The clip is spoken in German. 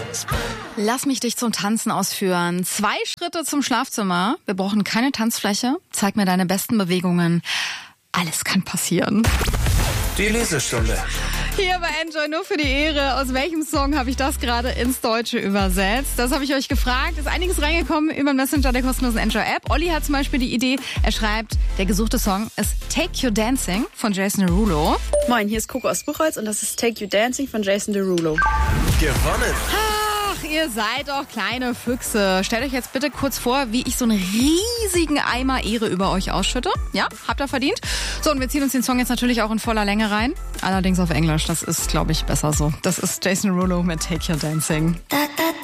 Lass mich dich zum Tanzen ausführen. 2 Schritte zum Schlafzimmer. Wir brauchen keine Tanzfläche. Zeig mir deine besten Bewegungen. Alles kann passieren. Die Lesestunde. Hier bei Enjoy nur für die Ehre. Aus welchem Song habe ich das gerade ins Deutsche übersetzt? Das habe ich euch gefragt. Ist einiges reingekommen über den Messenger der kostenlosen Enjoy-App. Olli hat zum Beispiel die Idee, er schreibt, der gesuchte Song ist Take You Dancing von Jason Derulo. Moin, hier ist Coco aus Buchholz und das ist Take You Dancing von Jason Derulo. Gewonnen. Ach, ihr seid doch kleine Füchse. Stellt euch jetzt bitte kurz vor, wie ich so einen riesigen Eimer Ehre über euch ausschütte. Ja, habt ihr verdient. So, und wir ziehen uns den Song jetzt natürlich auch in voller Länge rein. Allerdings auf Englisch. Das ist, glaube ich, besser so. Das ist Jason Derulo mit Take Your Dancing. Da, da.